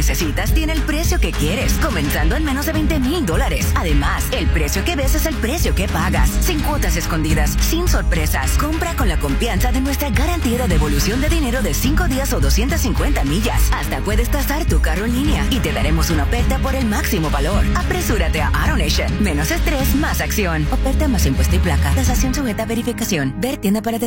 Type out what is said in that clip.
necesitas tiene el precio que quieres, comenzando en menos de $20,000. Además, el precio que ves es el precio que pagas, sin cuotas escondidas, sin sorpresas. Compra con la confianza de nuestra garantía de devolución de dinero de 5 días o 250 millas. Hasta puedes tasar tu carro en línea y te daremos una oferta por el máximo valor. Apresúrate a AutoNation. Menos estrés, más acción. Oferta más impuesto y placa. Tasación sujeta a verificación. Ver tienda para